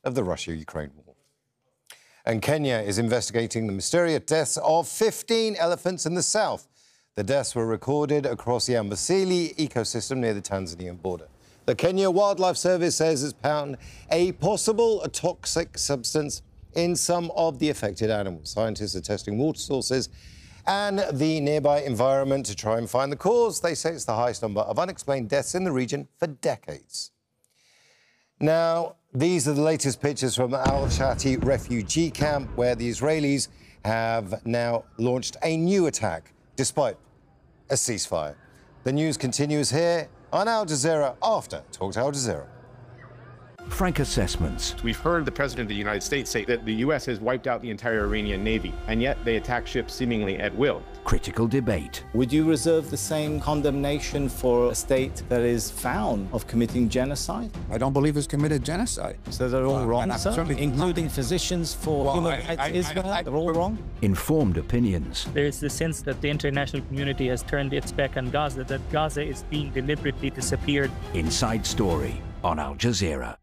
of the Russia-Ukraine war. And Kenya is investigating the mysterious deaths of 15 elephants in the south. The deaths were recorded across the Amboseli ecosystem near the Tanzanian border. The Kenya Wildlife Service says it's found a possible toxic substance in some of the affected animals. Scientists are testing water sources and the nearby environment to try and find the cause. They say it's the highest number of unexplained deaths in the region for decades. Now, these are the latest pictures from Al-Shati refugee camp, where the Israelis have now launched a new attack, despite a ceasefire. The news continues here on Al Jazeera after Talk to Al Jazeera. Frank assessments. We've heard the President of the United States say that the U.S. has wiped out the entire Iranian Navy, and yet they attack ships seemingly at will. Critical debate. Would you reserve the same condemnation for a state that is found of committing genocide? I don't believe it's committed genocide. So they're all wrong, sir? Including physicians for human rights Israel, they're all wrong? Informed opinions. There is the sense that the international community has turned its back on Gaza, that Gaza is being deliberately disappeared. Inside Story on Al Jazeera.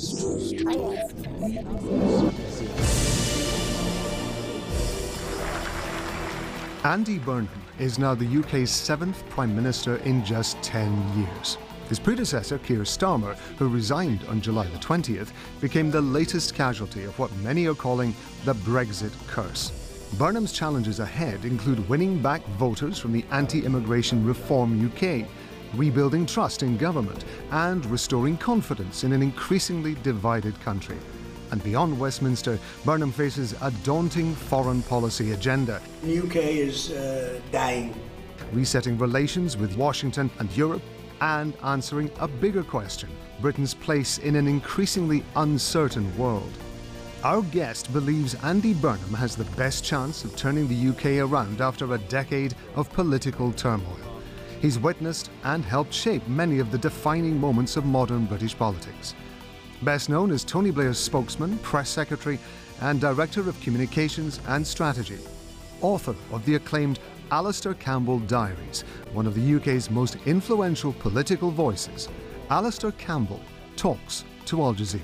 Andy Burnham is now the UK's 7th Prime Minister in just 10 years. His predecessor, Keir Starmer, who resigned on July the 20th, became the latest casualty of what many are calling the Brexit curse. Burnham's challenges ahead include winning back voters from the anti-immigration Reform UK, rebuilding trust in government, and restoring confidence in an increasingly divided country. And beyond Westminster, Burnham faces a daunting foreign policy agenda. The UK is dying. Resetting relations with Washington and Europe, and answering a bigger question: Britain's place in an increasingly uncertain world. Our guest believes Andy Burnham has the best chance of turning the UK around after a decade of political turmoil. He's witnessed and helped shape many of the defining moments of modern British politics. Best known as Tony Blair's spokesman, press secretary, and director of communications and strategy. Author of the acclaimed Alastair Campbell Diaries, one of the UK's most influential political voices, Alastair Campbell talks to Al Jazeera.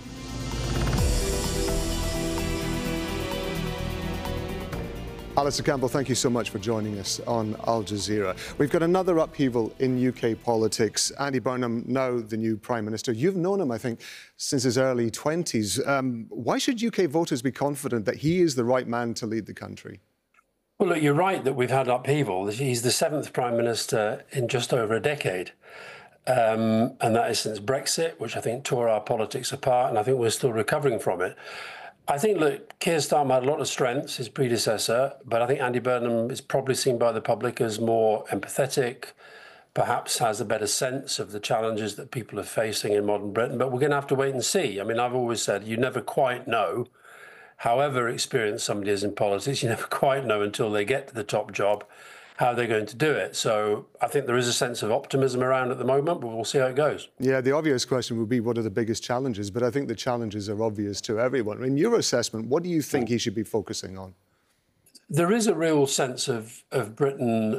Alastair Campbell, thank you so much for joining us on Al Jazeera. We've got another upheaval in UK politics. Andy Burnham, now the new Prime Minister. You've known him, I think, since his early 20s. Why should UK voters be confident that he is the right man to lead the country? Well, look, you're right that we've had upheaval. He's the 7th Prime Minister in just over a decade. And that is since Brexit, which I think tore our politics apart, and I think we're still recovering from it. I think, look, Keir Starmer had a lot of strengths, his predecessor, but I think Andy Burnham is probably seen by the public as more empathetic, perhaps has a better sense of the challenges that people are facing in modern Britain. But we're going to have to wait and see. I mean, I've always said you never quite know, however experienced somebody is in politics, you never quite know until they get to the top job how they're going to do it. So I think there is a sense of optimism around at the moment, but we'll see how it goes. Yeah, the obvious question would be, what are the biggest challenges? But I think the challenges are obvious to everyone. In your assessment, what do you think he should be focusing on? There is a real sense of Britain,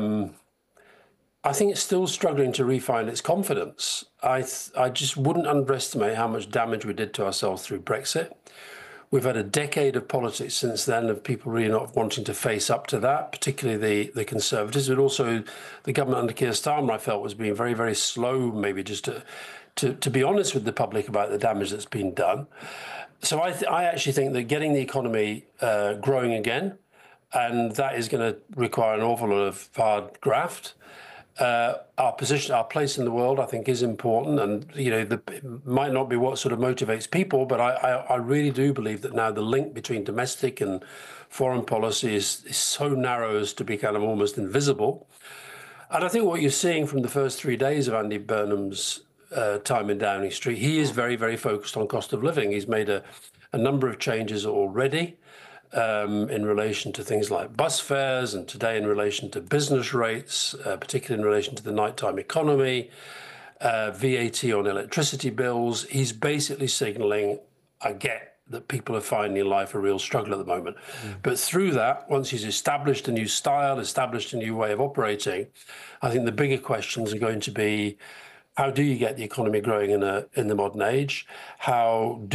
I think it's still struggling to refine its confidence. I just wouldn't underestimate how much damage we did to ourselves through Brexit. We've had a decade of politics since then of people really not wanting to face up to that, particularly the Conservatives, but also the government under Keir Starmer, I felt, was being very, very slow, maybe just to be honest with the public about the damage that's been done. So I actually think that getting the economy growing again, and that is going to require an awful lot of hard graft. Our position, our place in the world, I think, is important, and it might not be what sort of motivates people, but I really do believe that now the link between domestic and foreign policy is so narrow as to be kind of almost invisible. And I think what you're seeing from the first 3 days of Andy Burnham's time in Downing Street, he is very, very focused on cost of living. He's made a number of changes already. In relation to things like bus fares, and today in relation to business rates, particularly in relation to the nighttime economy, VAT on electricity bills. He's basically signalling, I get that people are finding life a real struggle at the moment. But through that, once he's established a new style, established a new way of operating, I think the bigger questions are going to be, how do you get the economy growing in the modern age? How do